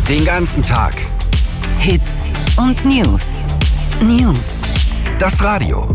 Den ganzen Tag. Hits und News. News. Das Radio.